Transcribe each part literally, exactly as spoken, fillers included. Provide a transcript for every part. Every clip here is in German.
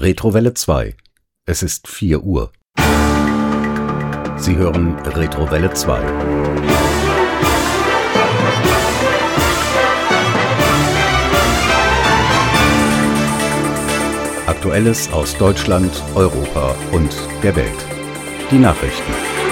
Retrowelle zwei. Es ist vier Uhr. Sie hören Retrowelle zwei. Aktuelles aus Deutschland, Europa und der Welt. Die Nachrichten.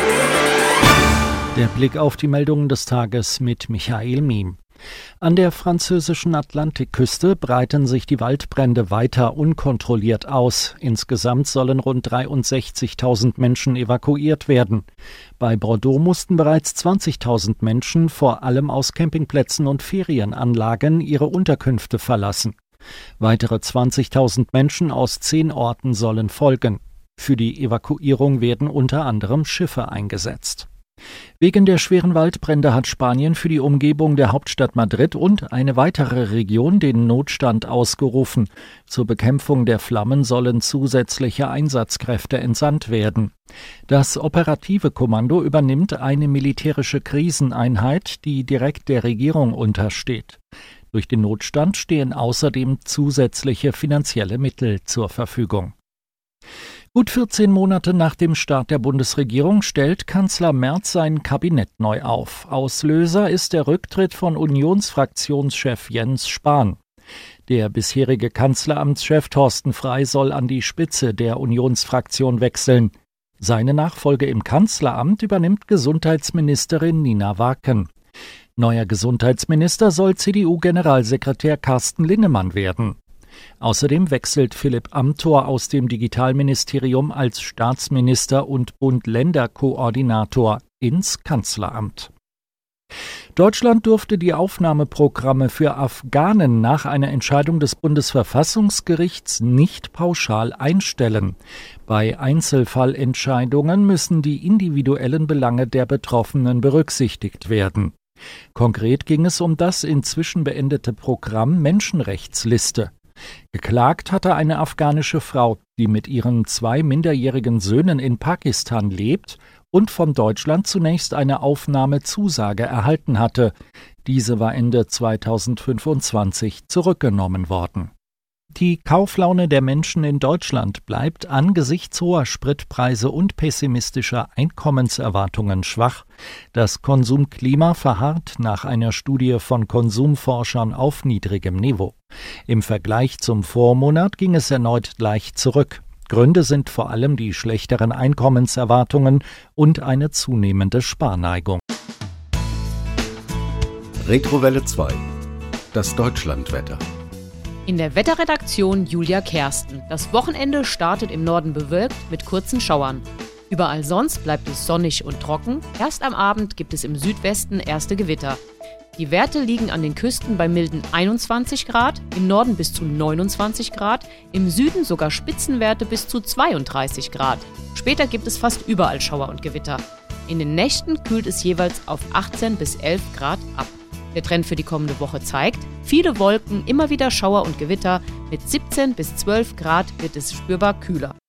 Der Blick auf die Meldungen des Tages mit Michael Miem. An der französischen Atlantikküste breiten sich die Waldbrände weiter unkontrolliert aus. Insgesamt sollen rund dreiundsechzigtausend Menschen evakuiert werden. Bei Bordeaux mussten bereits zwanzigtausend Menschen, vor allem aus Campingplätzen und Ferienanlagen, ihre Unterkünfte verlassen. Weitere zwanzigtausend Menschen aus zehn Orten sollen folgen. Für die Evakuierung werden unter anderem Schiffe eingesetzt. Wegen der schweren Waldbrände hat Spanien für die Umgebung der Hauptstadt Madrid und eine weitere Region den Notstand ausgerufen. Zur Bekämpfung der Flammen sollen zusätzliche Einsatzkräfte entsandt werden. Das operative Kommando übernimmt eine militärische Kriseneinheit, die direkt der Regierung untersteht. Durch den Notstand stehen außerdem zusätzliche finanzielle Mittel zur Verfügung. Gut vierzehn Monate nach dem Start der Bundesregierung stellt Kanzler Merz sein Kabinett neu auf. Auslöser ist der Rücktritt von Unionsfraktionschef Jens Spahn. Der bisherige Kanzleramtschef Thorsten Frey soll an die Spitze der Unionsfraktion wechseln. Seine Nachfolge im Kanzleramt übernimmt Gesundheitsministerin Nina Waken. Neuer Gesundheitsminister soll C D U-Generalsekretär Carsten Linnemann werden. Außerdem wechselt Philipp Amthor aus dem Digitalministerium als Staatsminister und Bund-Länder-Koordinator ins Kanzleramt. Deutschland durfte die Aufnahmeprogramme für Afghanen nach einer Entscheidung des Bundesverfassungsgerichts nicht pauschal einstellen. Bei Einzelfallentscheidungen müssen die individuellen Belange der Betroffenen berücksichtigt werden. Konkret ging es um das inzwischen beendete Programm Menschenrechtsliste. Geklagt hatte eine afghanische Frau, die mit ihren zwei minderjährigen Söhnen in Pakistan lebt und von Deutschland zunächst eine Aufnahmezusage erhalten hatte. Diese war Ende zweitausendfünfundzwanzig zurückgenommen worden. Die Kauflaune der Menschen in Deutschland bleibt angesichts hoher Spritpreise und pessimistischer Einkommenserwartungen schwach. Das Konsumklima verharrt nach einer Studie von Konsumforschern auf niedrigem Niveau. Im Vergleich zum Vormonat ging es erneut leicht zurück. Gründe sind vor allem die schlechteren Einkommenserwartungen und eine zunehmende Sparneigung. Retrowelle zwei. Das Deutschlandwetter. In der Wetterredaktion Julia Kersten. Das Wochenende startet im Norden bewölkt mit kurzen Schauern. Überall sonst bleibt es sonnig und trocken. Erst am Abend gibt es im Südwesten erste Gewitter. Die Werte liegen an den Küsten bei milden einundzwanzig Grad, im Norden bis zu neunundzwanzig Grad, im Süden sogar Spitzenwerte bis zu zweiunddreißig Grad. Später gibt es fast überall Schauer und Gewitter. In den Nächten kühlt es jeweils auf achtzehn bis elf Grad ab. Der Trend für die kommende Woche zeigt, viele Wolken, immer wieder Schauer und Gewitter. Mit siebzehn bis zwölf Grad wird es spürbar kühler.